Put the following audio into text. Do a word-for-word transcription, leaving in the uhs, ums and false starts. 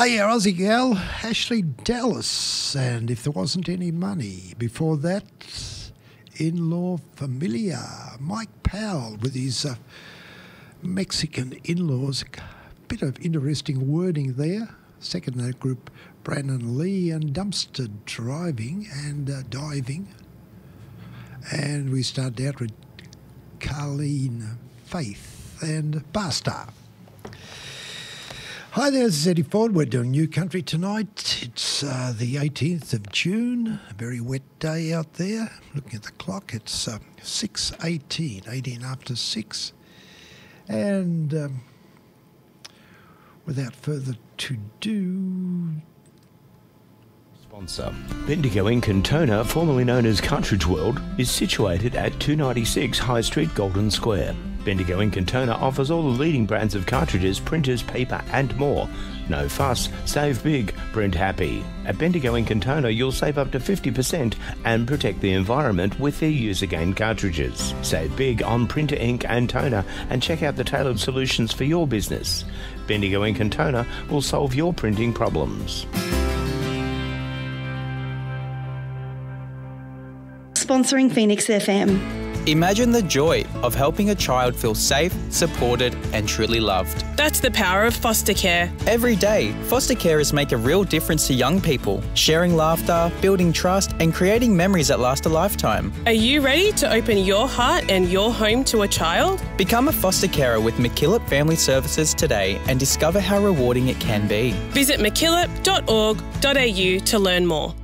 Hey, our Aussie gal, Ashley Dallas, and If There Wasn't Any Money. Before that, in-law familiar, Mike Powell with his uh, Mexican in-laws. A bit of interesting wording there. Second in that group, Brandon Lee and dumpster driving and uh, diving. And we started out with Carleen Faith and Bar Star. Hi there, this is Eddie Ford. We're doing New Country tonight. It's uh, the eighteenth of June, a very wet day out there. Looking at the clock, it's uh, six eighteen, eighteen after six. And um, without further ado... Sponsor. Bendigo in Kantona, formerly known as Cartridge World, is situated at two ninety-six High Street, Golden Square. Bendigo in Kantona offers all the leading brands of cartridges, printers, paper and more. No fuss, save big, print happy. At Bendigo in Kantona, you'll save up to fifty percent and protect the environment with their Use Again cartridges. Save big on printer ink and toner and check out the tailored solutions for your business. Bendigo in Kantona will solve your printing problems. Sponsoring Phoenix F M. Imagine the joy of helping a child feel safe, supported and truly loved. That's the power of foster care. Every day, foster carers make a real difference to young people, sharing laughter, building trust and creating memories that last a lifetime. Are you ready to open your heart and your home to a child? Become a foster carer with MacKillop Family Services today and discover how rewarding it can be. Visit mackillop dot org dot a u to learn more.